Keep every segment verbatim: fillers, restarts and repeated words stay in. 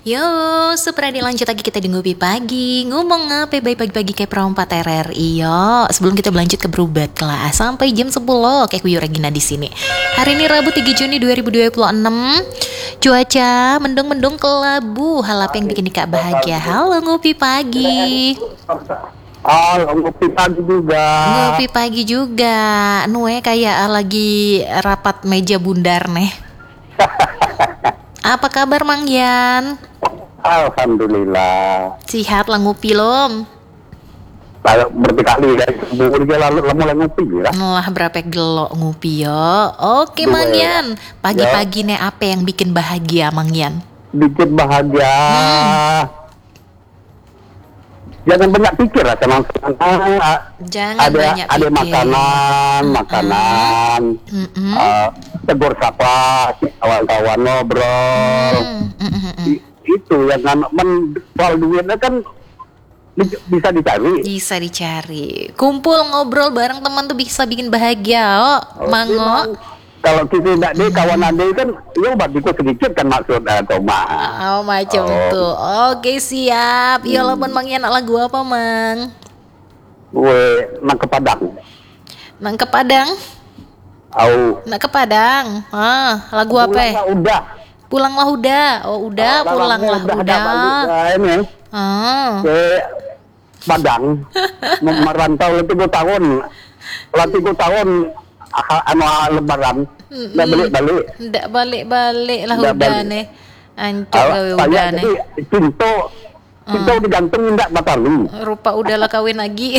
Yo, supra dilanjut lagi kita di Ngopi Pagi. Ngomong ngape baik pagi-pagi kayak perompat R R I. Yo, sebelum kita berlanjut ke berubat kelas sampai jam sepuluh kayak Kuyu Regina di sini. Hari ini Rabu tiga Juni dua ribu dua puluh enam. Cuaca mendung-mendung kelabu. Hal apa yang bikin Dika bahagia? Halo Ngopi Pagi. Halo, ngopi pagi juga. Ngopi pagi juga. Nue kayak lagi rapat meja bundar nih. Apa kabar Mang Yan? Alhamdulillah. Sihat lah ngopi lom. Lalu bertikali dari subuh dia lalu lalu mulai ngopi ya. Lah berapa gelok ngopi yo. Oke Dua. Mang Yan. Pagi-pagi nih apa yang bikin bahagia Mang Yan? Bikin bahagia. Hmm. Jangan banyak pikir lah senang-senang. Jangan ada banyak ada pikir. makanan, makanan. Mm-mm. Uh, tegur sapa kawan-kawan ngobrol. Mm, mm, mm, mm. I- itu yang kan men soal duitnya kan di- bisa dicari. Bisa dicari. Kumpul ngobrol bareng teman tuh bisa bikin bahagia. Oh, Mango. Memang kalau kita tidak di kawan ade kan ya batiku sedikit kan maksud atau mah. Oh macam Oh. tuh. Oke siap. Ya lawan Mang Yan lagu apa Mang? Gue nak ke Padang. Nang ke Padang. Au. Nak ke Padang. Ah, lagu apa? Pulangnya ya? udah. Pulanglah udah. Oh udah, Pulangnya pulanglah udah, udah. ada balik, eh, ini Ah. ke Padang. Mem- merantau lebih tiga tahun. Lah tiga tahun ah, anu ah, lebaran. Udah balik-balik. Ndak balik-balik lah Ndak udah balik. nih. Ancur Ah, gawe saya udah jadi nih. cinta cinta digantung tidak batalu. Rupa udahlah kawin lagi.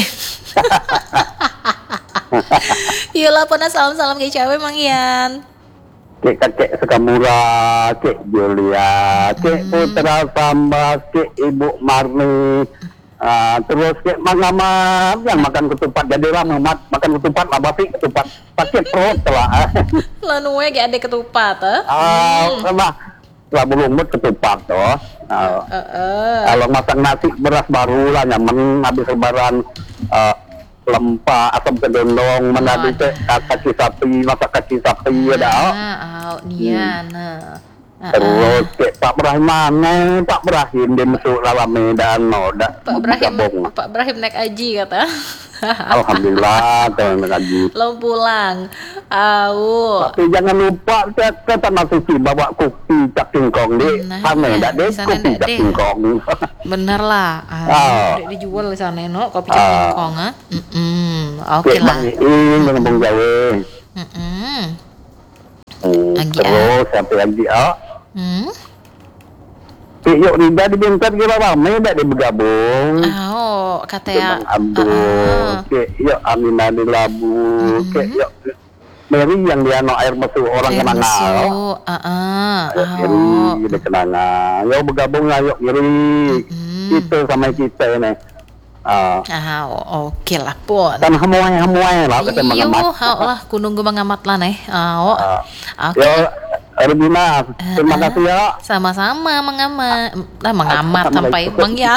Iyalah pernah salam-salam kayak cewek Mang Yan. Kek kakek Sekamura, kek Julia, kek Putra Sambas, kek Ibu Marni, ah, terus kek Mangamat yang makan ketupat jadi lah Muhammad makan ketupat lah bapi ketupat sakit perut lah. Lah nuwe kayak ada ketupat ah. Ah, sama lah belum ketupat toh. Ah, Heeh. kalau masak nasi beras baru lah nyaman habis lebaran. ah, Lempa asam kedondong menadi teh kaki sapi masak kaki sapi ada. Ah, oh, dia nah. Ah, ah. Terus kayak Pak Ibrahim mana Pak Ibrahim dia masuk dalam medan no dak Pak Ibrahim, gabung. Pak Ibrahim naik aji kata. Alhamdulillah terima kasih. Lo pulang. Au. Tapi jangan lupa ke tanah suci bawa kopi cak singkong di Nah, sana ya, dak deh di sana kopi ndak cak deh. singkong. Bener lah. Ah. Ah, udah dijual di sana no kopi Ah. cengkong ah. Mm-mm. Oke Kayak lah. Bang Iing ngomong Jawa. Mm-mm. Hmm, Lagi, terus sampai lagi ah. Hmm? Cik Yok Rida di Bintan kira ramai dak dia bergabung. Ah, oh, kata Cik ya. Bang Abdul, Ah. Cik Yok Aminah di Labu, Cik Yok Mary yang dia no air mesu orang Air kenangan. mesu. Ah, ah. Ayo Ah, Kiri oh. kita kenangan. Yo bergabung lah yuk Kiri. Kita sama kita ini. Ah, Ah, oh, oke lah pun. kan hamuai hamuai lah kata Iyo, mengamat. hao lah kunung gue mengamat lah nih. Ah, oh. Ah, Oke. Yo Erbina, terima Ah, kasih ya. Sama-sama mengamat. Lah mengamat sampai Assalamualaikum. Bang Yan.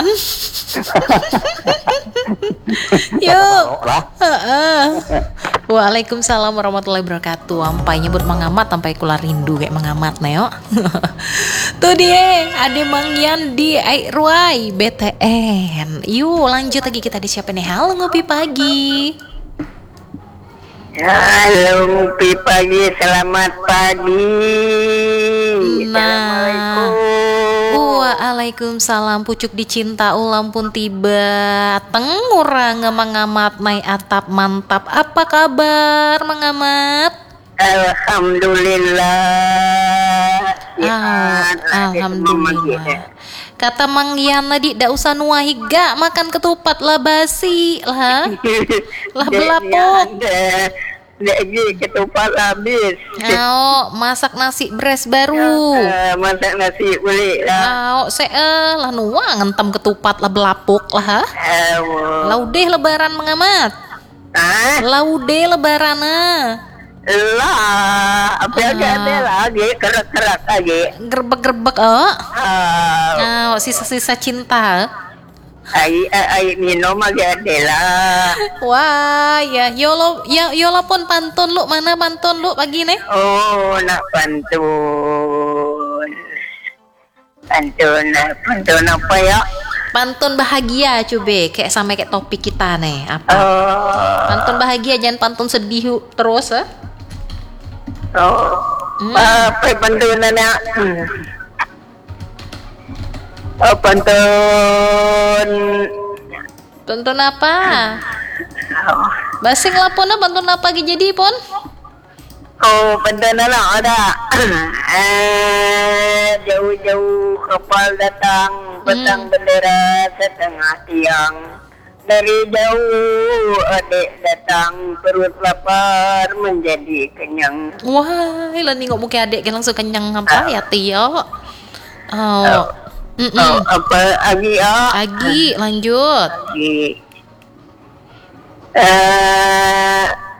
Yuk. Lah. Heeh. Waalaikumsalam warahmatullahi wabarakatuh. Sampai nyebut mengamat sampai kula rindu kayak mengamat neo. Tuh dia, ada Mang Yan di Airuai B T N. Yuk lanjut lagi kita di siapa nih? Halo ngopi pagi. Halo, ngopi pagi, selamat pagi. Nah, Waalaikumsalam pucuk dicinta ulam pun tiba. Tengurang mengamat naik atap mantap. Apa kabar mengamat? Alhamdulillah. Ah, Alhamdulillah. Kata Mang Yan tadi, dak usah nuahi gak makan ketupat lah basi lah. Lah belapuk. Lagi ketupat habis. Ao, masak nasi beres baru. Ah, masak nasi boleh lah. Ao, se eh lah nuang ngentem ketupat lah belapuk lah. Ha? Awak. Laudeh lebaran mengamat. Ah, Laude lebaran ah. lah. Apa yang Ah. ada lagi? Kerak-kerak lagi. Gerbek-gerbek oh. Ah, Ao, sisa-sisa cinta. air air minum lagi ada lah. Wah, ya yolo ya yola pun pantun lu mana pantun lu pagi nih? Oh, nak pantun. Pantun, pantun apa ya? Pantun bahagia coba, kayak sama kayak topik kita nih. Apa? Oh, Pantun bahagia, jangan pantun sedih terus ya. oh, Hmm. apa pantunannya? Hmm. Oh, pantun. Pantun apa? Oh, Basing lapon pantun apa lagi jadi pon? oh pantunan ada. Eh, jauh-jauh kapal datang, batang bendera setengah tiang. Dari jauh adik datang, perut lapar menjadi kenyang. Wah, lah nih nggak mungkin adek kan langsung kenyang apa ya Tio? Oh, mm Oh, apa lagi ya? Agi lanjut. Lagi. Eh,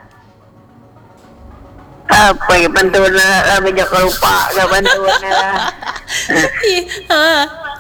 apa ya pantuna? Kami jangan lupa gak pantuna. Ih, ah.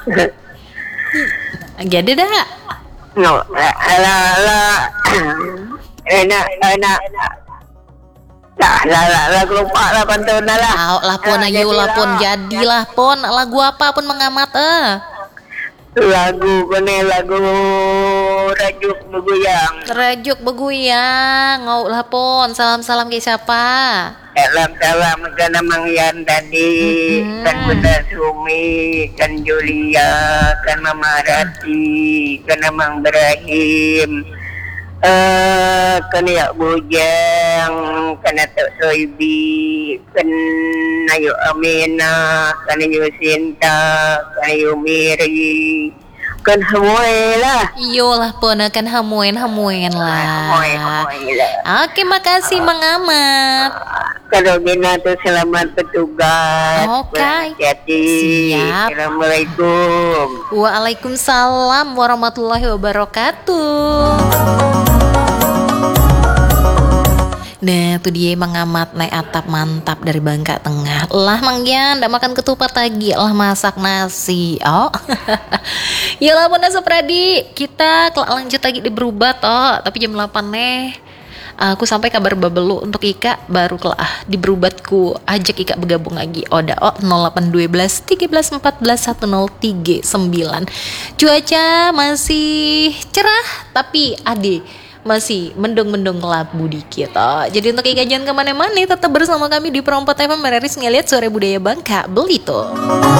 Lagi ada dah. No, ala ala. Enak, enak. Lah, lah, lah, lah, lupa lah pantuna lah. Tahu lah pon Ah, ayo lah pon jadilah. jadilah pon lagu apa pun mengamat eh. Lagu kene lagu rajuk beguyang. Rajuk beguyang, ngau lah pon salam-salam ke siapa? Salam salam kan Mangyan tadi, Mm-mm. kan Bunda Sumi, kan Julia, kan Mama Rati, kan Mang Ibrahim, eh kan ya Bujang, kan Atuk Soibi, kan Ayu Amina, kan Ayu Sinta, kan Ayu Miri, kan Hamoy lah. Iyo lah pon akan hamuin hamuin Hamoy, lah. Hamoy lah. Oke makasih mengamat. Kalau Gina tuh selamat bertugas. Oke. Berhati-hati. Siap. Assalamualaikum. Waalaikumsalam warahmatullahi wabarakatuh. Nah, tuh dia mengamat naik atap mantap dari Bangka Tengah. Lah Manggian, ndak makan ketupat lagi, lah masak nasi. Oh. Ya lah Bunda Supradi, kita kelak lanjut lagi di berubat oh, tapi jam delapan nih. Aku sampai kabar babelu untuk Ika baru kelah di berubatku ajak Ika bergabung lagi. Oda oh nol delapan satu dua tiga empat satu nol tiga sembilan. Cuaca masih cerah tapi ade masih mendung-mendung kelabu dikit oh. Jadi untuk Ika jangan kemana-mana, tetap bersama kami di Perompat F M Mereris ngeliat suara budaya Bangka Belitung.